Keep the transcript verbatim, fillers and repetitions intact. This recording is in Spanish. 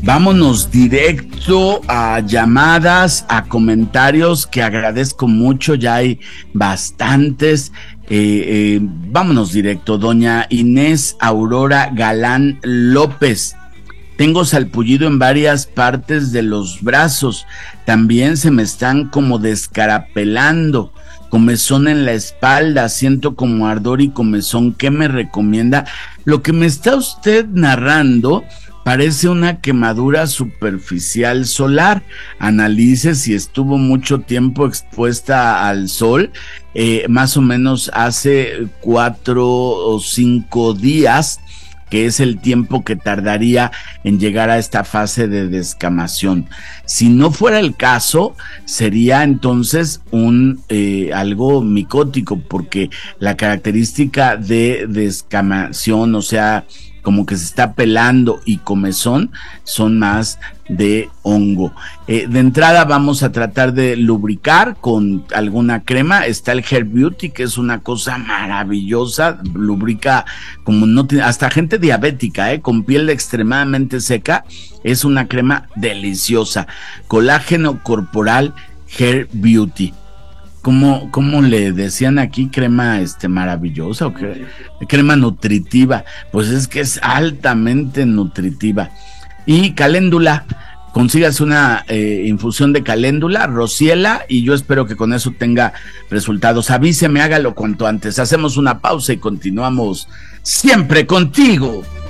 Vámonos directo a llamadas, a comentarios que agradezco mucho, ya hay bastantes. Eh, eh, vámonos directo, doña Inés Aurora Galán López. Tengo salpullido en varias partes de los brazos, también se me están como descarapelando, comezón en la espalda, siento como ardor y comezón. ¿Qué me recomienda? Lo que me está usted narrando parece una quemadura superficial solar. Analice si estuvo mucho tiempo expuesta al sol, eh, más o menos hace cuatro o cinco días, que es el tiempo que tardaría en llegar a esta fase de descamación. Si no fuera el caso, sería entonces un eh, algo micótico, porque la característica de descamación, o sea, como que se está pelando, y comezón son más de hongo. Eh, de entrada vamos a tratar de lubricar con alguna crema. Está el Hair Beauty, que es una cosa maravillosa, lubrica como no tiene, hasta gente diabética, eh, con piel extremadamente seca, es una crema deliciosa. Colágeno corporal Hair Beauty. ¿Cómo, cómo le decían aquí? ¿Crema este, maravillosa o cre- crema nutritiva? Pues es que es altamente nutritiva. Y caléndula, consígase una eh, infusión de caléndula, rociela, y yo espero que con eso tenga resultados. Avíseme, hágalo cuanto antes. Hacemos una pausa y continuamos siempre contigo.